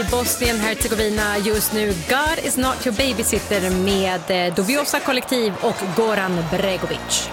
Bosnien-Hercegovina just nu. God is not your babysitter med Dubiosa Kollektiv och Goran Bregovic.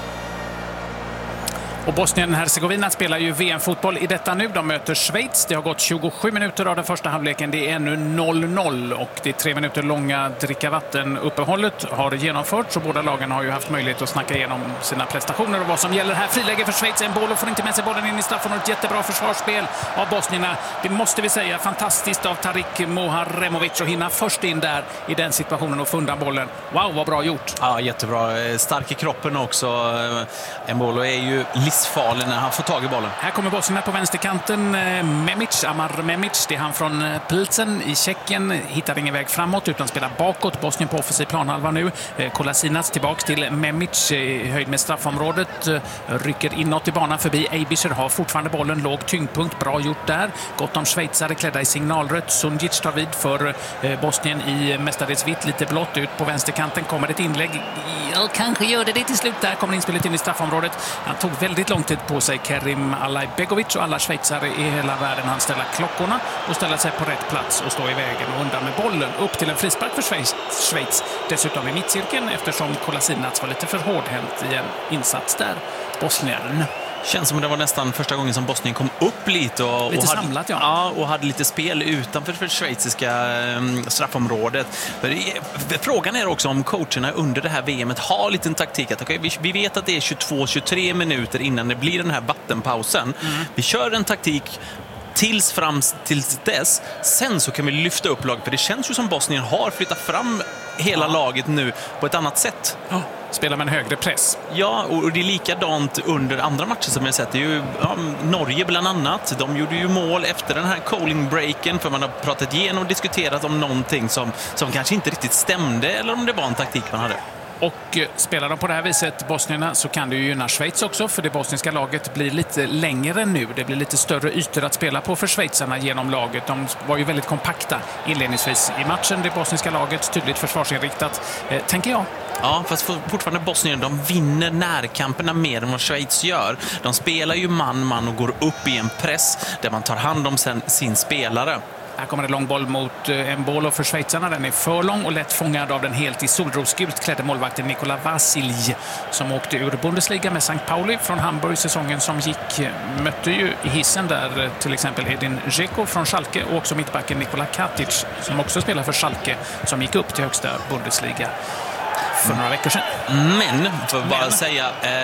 Och Bosnien-Hercegovina spelar ju VM-fotboll i detta nu. De möter Schweiz. Det har gått 27 minuter av den första halvleken. Det är ännu 0-0 och det 3 minuter långa dricka vatten-uppehållet har genomförts. Så båda lagen har ju haft möjlighet att snacka igenom sina prestationer och vad som gäller här. Friläge för Schweiz. Embolo får inte med sig bollen in i straffområdet. Jättebra försvarsspel av bosnierna. Det måste vi säga. Fantastiskt av Tarik Moharemovic att hinna först in där i den situationen och få undan bollen. Wow, vad bra gjort. Ja, jättebra. Stark i kroppen också. Embolo är ju farlig när han får tag i bollen. Här kommer Bosnien på vänsterkanten. Amar Memic, det är han från Pilsen i Tjeckien. Hittar ingen väg framåt utan spelar bakåt. Bosnien på offensiv planhalva nu. Kolasinac tillbaks till Memic, höjd med straffområdet. Rycker inåt i banan förbi Eibischer. Har fortfarande bollen, låg tyngdpunkt. Bra gjort där. Gott om schweizare klädda i signalrött. Sundic tar vid för Bosnien i mestadels vitt. Lite blått ut på vänsterkanten. Kommer ett inlägg. Ja, kanske gör det till slut. Där kommer inspelet in i straffområdet. Han tog väldigt lång tid på sig, Kerim Alajbegovic, och alla schweizare i hela världen. Han ställer klockorna och ställer sig på rätt plats och står i vägen och undan med bollen upp till en frispark för Schweiz. Dessutom i mittcirkeln eftersom Kolasinac var lite för hårdhänt i en insats där. Bosnien. Känns som det var nästan första gången som Bosnien kom upp lite och lite hade, samlat, ja, och hade lite spel utanför det schweiziska straffområdet. Frågan är också om coacherna under det här VMet har lite en taktik att vi vet att det är 22-23 minuter innan det blir den här vattenpausen. Vi kör en taktik tills dess. Sen så kan vi lyfta upp laget, för det känns ju som Bosnien har flyttat fram hela laget nu på ett annat sätt. Ja, spelar med en högre press. Ja, och det är likadant under andra matcher som jag sett. Det är ju Norge bland annat. De gjorde ju mål efter den här cooling-breaken, för man har pratat igenom och diskuterat om någonting som kanske inte riktigt stämde, eller om det var en taktik man hade. Och spelar de på det här viset, bosnierna, så kan det ju gynna Schweiz också, för det bosniska laget blir lite längre nu. Det blir lite större ytor att spela på för schweizarna genom laget. De var ju väldigt kompakta inledningsvis i matchen. Det bosniska laget tydligt försvarsinriktat, tänker jag. Ja, fast fortfarande Bosnien, de vinner närkamperna mer än vad Schweiz gör. De spelar ju man och går upp i en press där man tar hand om sin spelare. Här kommer det lång boll mot Embolo för schweizarna. Den är för lång och lätt fångad av den helt i solrosgult klädde målvakten Nikola Vasilj, som åkte ur Bundesliga med St. Pauli från Hamburg säsongen som gick. Mötte ju i hissen där till exempel Edin Dzeko från Schalke och också mittbacken Nikola Katic som också spelar för Schalke, som gick upp till högsta Bundesliga för några veckor sedan. Men, för att bara säga...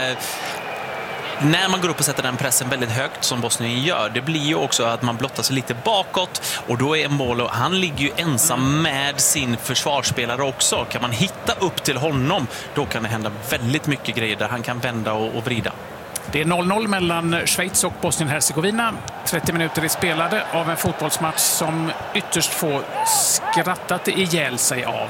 när man går upp och sätter den pressen väldigt högt som Bosnien gör, det blir ju också att man blottar sig lite bakåt, och då är Embolo, han ligger ju ensam med sin försvarsspelare också. Kan man hitta upp till honom, då kan det hända väldigt mycket grejer där han kan vända och vrida. Det är 0-0 mellan Schweiz och Bosnien-Hercegovina. 30 minuter är spelade av en fotbollsmatch som ytterst få skrattat ihjäl sig av.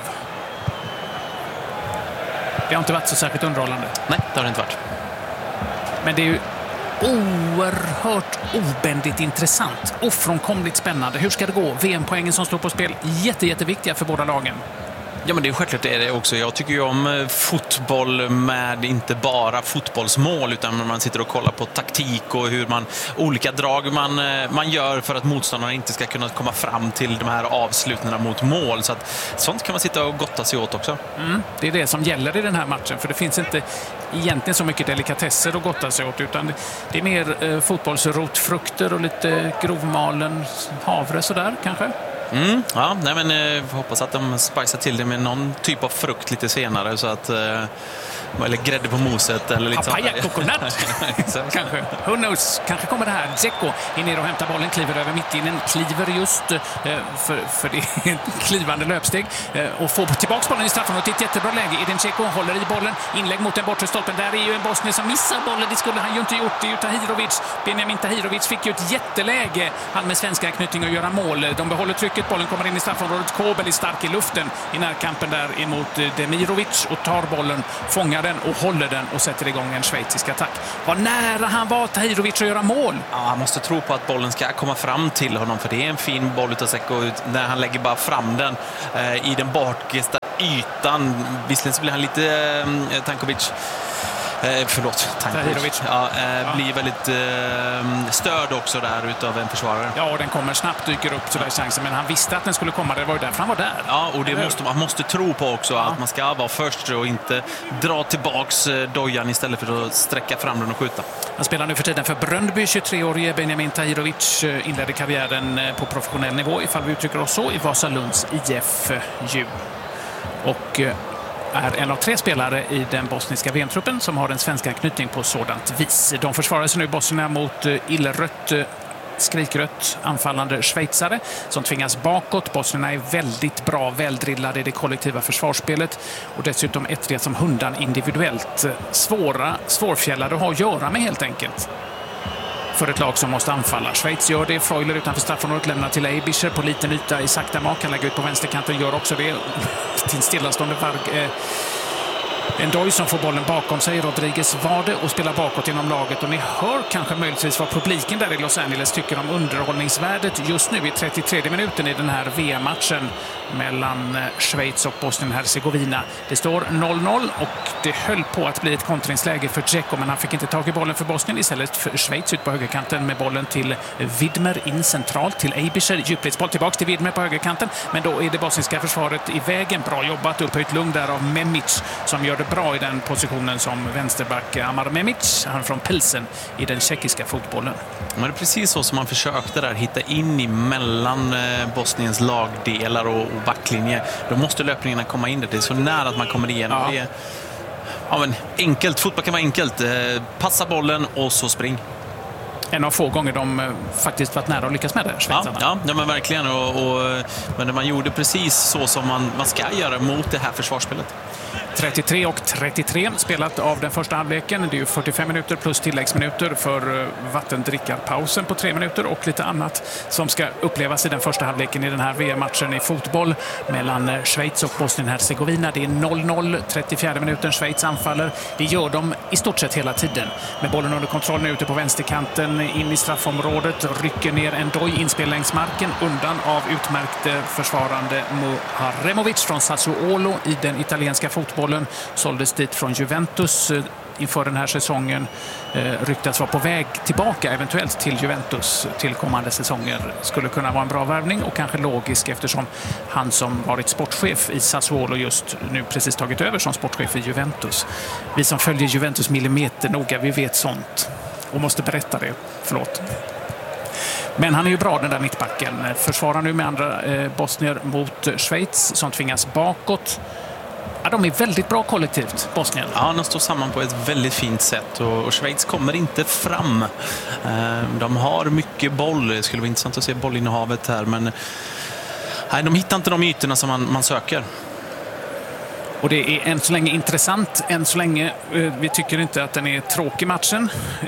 Det har inte varit så särskilt underhållande. Nej, det har det inte varit. Men det är ju oerhört obändigt intressant. Ofrånkomligt spännande. Hur ska det gå? VM-poängen som står på spel, jätteviktiga för båda lagen. Ja, men det är självklart det är det också. Jag tycker ju om fotboll med inte bara fotbollsmål, utan när man sitter och kollar på taktik och hur olika drag man gör för att motståndarna inte ska kunna komma fram till de här avslutningarna mot mål. Så att sånt kan man sitta och gotta sig åt också. Det är det som gäller i den här matchen, för det finns inte egentligen så mycket delikatesser att gotta sig åt, utan det är mer fotbollsrotfrukter och lite grovmalen havre sådär kanske. Ja, nej, men jag hoppas att de spicar till det med någon typ av frukt lite senare, så att eller grädde på moset eller lite papaya coconut kanske. Who knows? Kanske kommer det här. Dzeko in ner och hämtar bollen, kliver över mittlinjen, kliver just för det är ett klivande löpsteg och får tillbaka bollen i straffområdet. Det är ett jättebra läge. Edin Dzeko håller i bollen, inlägg mot den bortre stolpen. Där är ju en bosnier som missar bollen. Det skulle han ju inte gjort. Det är ju Tahirovic. Benjamin Tahirovic fick ju ett jätteläge, han med svenska anknytning, att göra mål. De behåller trycket, bollen kommer in i straffområdet. Kobel är stark i luften i närkampen där emot Demirovic och tar bollen, fångar den och håller den och sätter igång en schweizisk attack. Vad nära han var, Tahirovic, att göra mål. Ja, han måste tro på att bollen ska komma fram till honom, för det är en fin boll utav Dzeko när han lägger bara fram den i den bakgesta ytan. Visserligen så blir han lite Tankovic Tahirovic. Blir väldigt störd också där utav en försvarare. Ja, och den kommer snabbt, dyker upp så där chansen, men han visste att den skulle komma, det var ju därför han var där. Ja, och det man måste tro på också, att man ska vara först och inte dra tillbaks dojan istället för att sträcka fram den och skjuta. Han spelar nu för tiden för Bröndby, 23-årige Benjamin Tahirovic inledde karriären på professionell nivå, ifall vi uttrycker oss så, i Vasalunds IF Ju. Och är en av 3 spelare i den bosniska VM-truppen som har en svenska anknytning på sådant vis. De försvarar sig nu Bosnien mot illrött, skrikrött anfallande schweizare som tvingas bakåt. Bosnierna är väldigt bra, väldrillade i det kollektiva försvarsspelet och dessutom ettriga som hundan individuellt. Svårfjällade att ha att göra med helt enkelt. För ett lag som måste anfalla. Schweiz gör det. Freuler utanför straffområdet lämnar till Eibischer på liten yta i sakta mak. Kan lägga ut på vänsterkanten, gör också det. Till stillastående Varg. Ndoj som får bollen bakom sig. Rodriguez Vade och spelar bakåt inom laget. Och ni hör kanske möjligtvis vad publiken där i Los Angeles tycker om underhållningsvärdet just nu i 33 minuten i den här VM-matchen mellan Schweiz och Bosnien-Hercegovina. Det står 0-0 och det höll på att bli ett kontringsläge för Dzeko, men han fick inte tag i bollen för Bosnien. Istället för Schweiz ut på högerkanten med bollen till Widmer in centralt till Eibischer. Djupledsboll tillbaka till Widmer på högerkanten, men då är det bosniska försvaret i vägen. Bra jobbat, upphöjt lugn där av Memic som gör det bra i den positionen som vänsterback. Amar Memic, han från Pilsen i den tjeckiska fotbollen. Men det är precis så som man försökte där hitta in i mellan Bosniens lagdelar och backlinje. Då måste löpningarna komma in där. Det är så nära att man kommer igenom. Ja. Det är, men enkelt. Fotboll kan vara enkelt. Passa bollen och så spring. En av få gånger de faktiskt varit nära att lyckas med det, schweizarna. Ja, men verkligen. Men man gjorde precis så som man ska göra mot det här försvarsspelet. 33 och 33 spelat av den första halvleken. Det är ju 45 minuter plus tilläggsminuter för vattendrickarpausen på 3 minuter och lite annat som ska upplevas i den första halvleken i den här VM-matchen i fotboll mellan Schweiz och Bosnien-Hercegovina. Det är 0-0, 34 minuten. Schweiz anfaller. Det gör de i stort sett hela tiden. Med bollen under kontroll nu ute på vänsterkanten in i straffområdet. Rycker ner Ndoj, inspel längs marken undan av utmärkte försvarande Muharemovic från Sassuolo i den italienska fotbollen. Såldes dit från Juventus inför den här säsongen. Ryktas vara på väg tillbaka eventuellt till Juventus till kommande säsonger. Skulle kunna vara en bra värvning och kanske logisk eftersom han som varit sportchef i Sassuolo just nu precis tagit över som sportchef i Juventus. Vi som följer Juventus millimeter noga, vi vet sånt och måste berätta det. Förlåt. Men han är ju bra, den där mittbacken. Försvarar nu med andra bosnier mot Schweiz som tvingas bakåt. Ja, de är väldigt bra kollektivt, Bosnien. Ja, de står samman på ett väldigt fint sätt och Schweiz kommer inte fram. De har mycket boll. Det skulle vara intressant att se bollinnehavet här, men nej, de hittar inte de ytorna som man söker. Och det är än så länge intressant. Än så länge, vi tycker inte att den är tråkig matchen.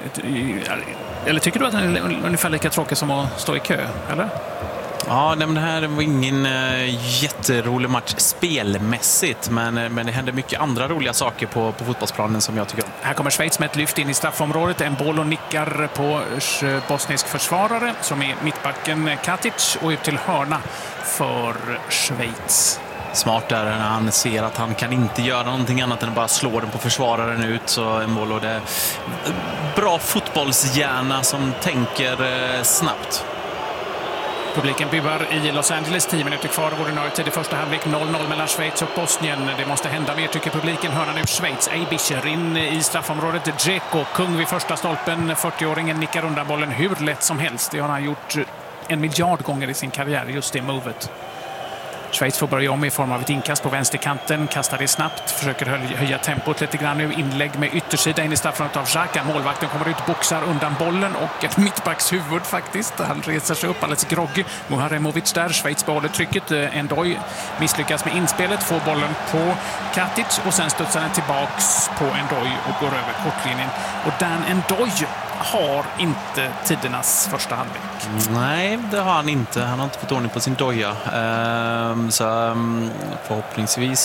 Eller tycker du att den är ungefär lika tråkig som att stå i kö, eller? Ja, men det här var ingen jätterolig match spelmässigt, men det hände mycket andra roliga saker på fotbollsplanen som jag tycker om. Här kommer Schweiz med ett lyft in i straffområdet. En boll och nickar på bosnisk försvarare som är mittbacken Katic och ut till hörna för Schweiz. Smart där när han ser att han kan inte göra någonting annat än bara slå den på försvararen ut. Så en boll och det bra fotbollshjärna som tänker snabbt. Publiken buar i Los Angeles. 10 minuter kvar av ordinarie tid i första halvlek. 0-0 mellan Schweiz och Bosnien. Det måste hända mer, tycker publiken. Hörna nu Schweiz. Eibischer in i straffområdet. Dzeko, kung vid första stolpen. 40-åringen nickar undan bollen hur lätt som helst. Det har han gjort 1 miljard gånger i sin karriär, just det movet. Schweiz får börja om i form av ett inkast på vänsterkanten. Kastar det snabbt, försöker höja tempot lite grann nu. Inlägg med yttersida in i straffområdet av Xhaka. Målvakten kommer ut, boxar undan bollen och ett mittbackshuvud faktiskt. Han reser sig upp alldeles groggy. Muharemovic där, Schweiz behåller trycket. Ndoj misslyckas med inspelet, får bollen på Katic och sen studsar den tillbaks på Ndoj och går över kortlinjen. Och Dan Ndoj har inte tidernas första halvlek. Nej, det har han inte. Han har inte fått ordning på sin doja. Så förhoppningsvis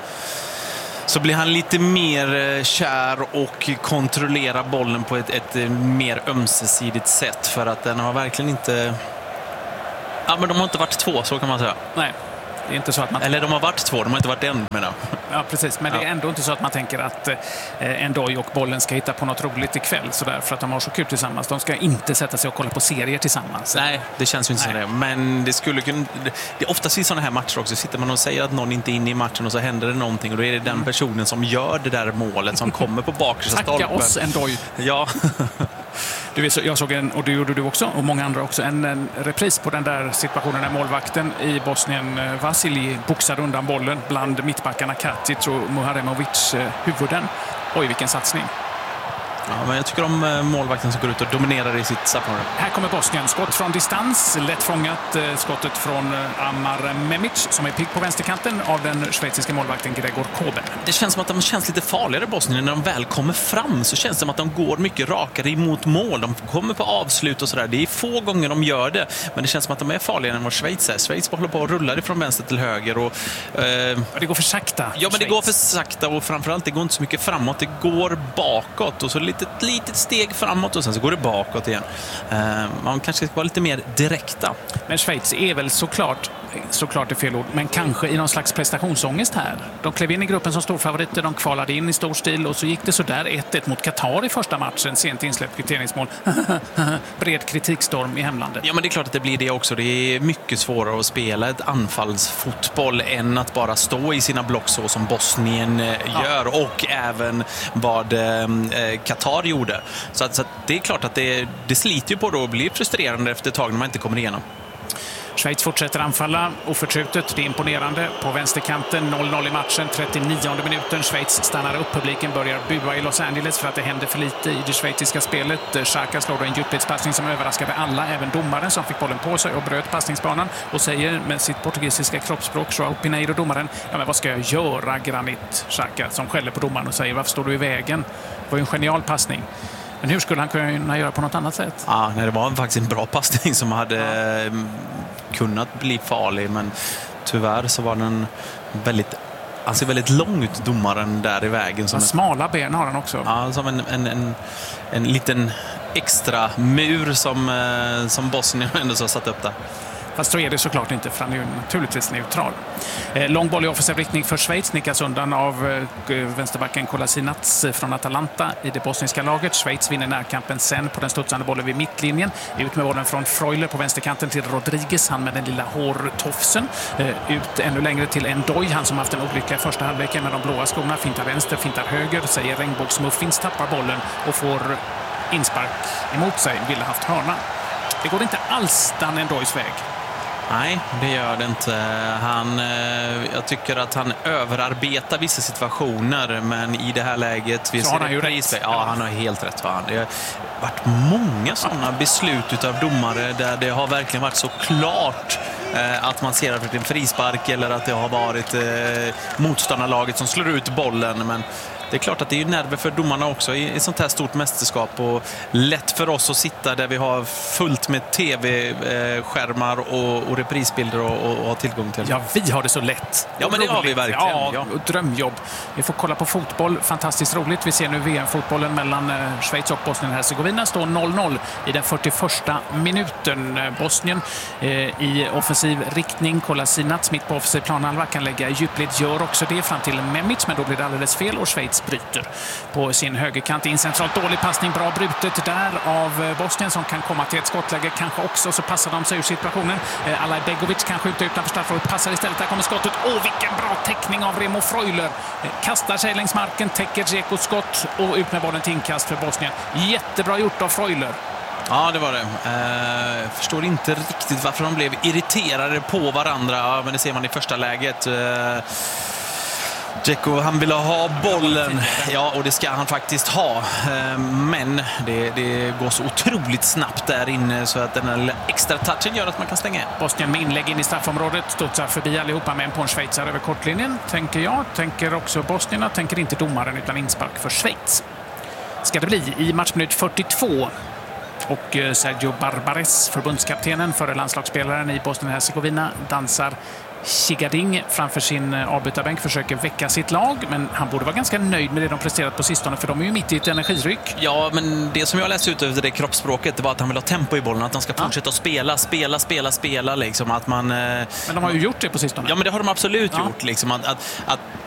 så blir han lite mer kär och kontrollerar bollen på ett mer ömsesidigt sätt, för att den har verkligen inte... Ja, men de har inte varit två, så kan man säga. Nej. Det är inte så att man... Eller de har varit 2, de har inte varit en, menar. Ja, precis. Men det är ändå inte så att man tänker att N'Doye och bollen ska hitta på något roligt ikväll så där, för att de har så kul tillsammans. De ska inte sätta sig och kolla på serier tillsammans. Nej, det känns ju inte som det. Men det skulle kunna... Det är oftast i sådana här matcher också. Sitter man och säger att någon inte är inne i matchen och så händer det någonting och då är det den personen som gör det där målet som kommer på baksida stolpen. Tacka oss, N'Doye. Ja. Jag såg och det gjorde du också, och många andra också, en repris på den där situationen när målvakten i Bosnien, Vasilij, boxade undan bollen bland mittbackarna Katic och Muharemovic huvuden. Oj, vilken satsning. Ja, men jag tycker om målvakten som går ut och dominerar i sitt straffområde. Här kommer Bosnien. Skott från distans. Lätt fångat. Skottet från Amar Memic som är pigg på vänsterkanten av den schweiziska målvakten Gregor Kobel. Det känns som att de känns lite farligare, Bosnien. När de väl kommer fram så känns det som att de går mycket rakare emot mål. De kommer på avslut och sådär. Det är få gånger de gör det. Men det känns som att de är farligare än vad Schweiz är. Schweiz håller på och rullar ifrån vänster till höger. Och, det går för sakta. Ja, men det går för sakta och framförallt det går inte så mycket framåt. Det går bakåt och så ett litet steg framåt och sen så går det bakåt igen. Man kanske ska vara lite mer direkta. Men Schweiz är väl såklart är fel ord, men kanske i någon slags prestationsångest här. De klev in i gruppen som storfavoriter, de kvalade in i stor stil och så gick det så där 1-1 mot Qatar i första matchen, sent insläppt kvitteringsmål. Bred kritikstorm i hemlandet. Ja, men det är klart att det blir det också. Det är mycket svårare att spela ett anfallsfotboll än att bara stå i sina block så som Bosnien gör och även vad Qatar gjorde. Så det är klart att det sliter ju på det och blir frustrerande efter ett tag när man inte kommer igenom. Schweiz fortsätter anfalla oförtrutet. Det är imponerande. På vänsterkanten 0-0 i matchen, 39:e minuten. Schweiz stannar upp. Publiken börjar bua i Los Angeles för att det händer för lite i det schweiziska spelet. Xhaka slår då en djupledspassning som överraskade alla, även domaren som fick bollen på sig och bröt passningsbanan och säger med sitt portugisiska kroppsspråk, João Pinheiro, domaren, ja, men vad ska jag göra, Granit Xhaka, som skäller på domaren och säger, varför står du i vägen? Det var ju en genial passning. Men hur skulle han kunna göra på något annat sätt? Ja, det var faktiskt en bra passning som hade kunnat bli farlig, men tyvärr så var den väldigt... Han ser väldigt lång ut, domaren, där i vägen. Som smala ben har han också. Ja, som en liten extra mur som Bosnien ändå har satt upp där. Fast så är det såklart inte, för han är ju naturligtvis neutral. Lång boll i offensiv riktning för Schweiz, nickas undan av vänsterbacken Kolasinac från Atalanta i det bosniska laget. Schweiz vinner närkampen sen på den studsande bollen vid mittlinjen. Ut med bollen från Freuler på vänsterkanten till Rodriguez, han med den lilla hårtofsen. Ut ännu längre till N'Doye, han som haft en olyckliga första halvleken med de blåa skorna. Fintar vänster, fintar höger, säger regnbågsmuffins, tappar bollen och får inspark emot sig. Ville haft hörna. Det går inte alls den N'Doyes väg. Nej, det gör det inte. Jag tycker att han överarbetar vissa situationer, men i det här läget... Så har han ju rätt. Ja, han har helt rätt. Det har varit många sådana beslut av domare där det har verkligen varit så klart att man ser att det är en frispark eller att det har varit motståndarlaget som slår ut bollen, men det är klart att det är nerver för domarna också i sånt här stort mästerskap, och lätt för oss att sitta där vi har fullt med tv-skärmar och reprisbilder och ha tillgång till. Ja, vi har det så lätt. Ja, men det har vi verkligen. Ja, drömjobb. Vi får kolla på fotboll. Fantastiskt roligt. Vi ser nu VM-fotbollen mellan Schweiz och Bosnien-Hercegovina. Står 0-0 i den 41:a minuten. Bosnien i offensiv riktning. Kolasinac mitt på offensiv planhalva kan lägga djupled. Gör också det fram till Memic, men då blir det alldeles fel och Schweiz bryter på sin högerkant. In centralt, dålig passning, bra brutet där av Bosnien som kan komma till ett skottläge kanske också, så passar de sig ur situationen. Alaj Begovic kan skjuta utanför straffområdet, passar istället, där kommer skottet. Vilken bra täckning av Remo Freuler. Kastar sig längs marken, täcker Dzekos skott och ut med bollen till inkast för Bosnien. Jättebra gjort av Freuler. Ja, det var det. Jag förstår inte riktigt varför de blev irriterade på varandra, ja, men det ser man i första läget. Dzeko, han vill ha bollen. Ja, och det ska han faktiskt ha. Men det går så otroligt snabbt där inne så att den här extra touchen gör att man kan stänga. Bosnien med inlägg in i straffområdet, studsar förbi allihopa med en på en schweizare över kortlinjen. Tänker jag, tänker också Bosnierna, tänker inte domaren utan inspark för Schweiz. Ska det bli i matchminut 42. Och Sergio Barbares, förbundskaptenen, före landslagsspelaren i Bosnien-Hercegovina, dansar Chigading framför sin avbytarbänk försöker väcka sitt lag, men han borde vara ganska nöjd med det de presterat på sistone, för de är ju mitt i ett energiryck. Ja, men det som jag läste ut över det kroppsspråket, det var att han vill ha tempo i bollen, att han ska fortsätta att spela liksom, att man... Men de har ju gjort det på sistone. Ja, men det har de absolut gjort. Liksom, att